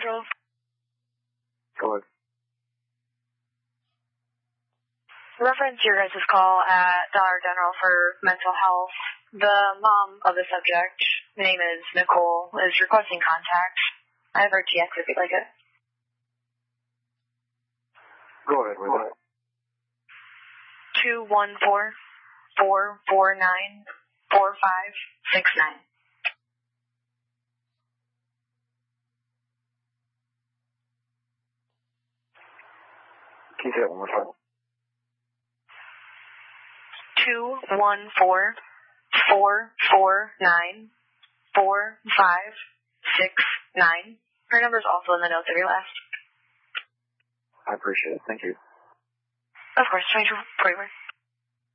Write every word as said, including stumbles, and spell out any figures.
Central. Go ahead. Reference your guys' call at Dollar General for mental health. The mom of the subject, name is Nicole, is requesting contact. I have her T X if you'd like it. Go ahead with it. two one four, four four nine, four five six nine. Can you say it one more time? two one four, four four nine, four five six nine. Her number is also in the notes of your last. I appreciate it. Thank you. Of course, twenty-two forty-four.